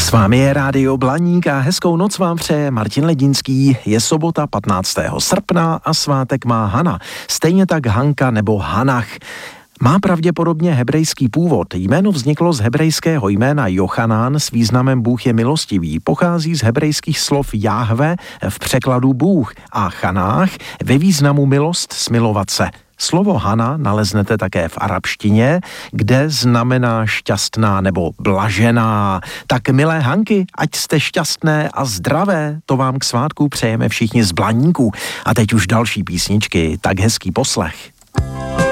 S vámi je Rádio Blaník a hezkou noc vám přeje Martin Ledinský. Je sobota 15. srpna a svátek má Hana. Stejně tak Hanka nebo Hanach. Má pravděpodobně hebrejský původ. Jméno vzniklo z hebrejského jména Jochanán s významem Bůh je milostivý. Pochází z hebrejských slov Jahve v překladu Bůh a Chanách ve významu milost, smilovat se. Slovo Hana naleznete také v arabštině, kde znamená šťastná nebo blažená. Tak milé Hanky, ať jste šťastné a zdravé, to vám k svátku přejeme všichni z Blaníku. A teď už další písničky, tak hezký poslech.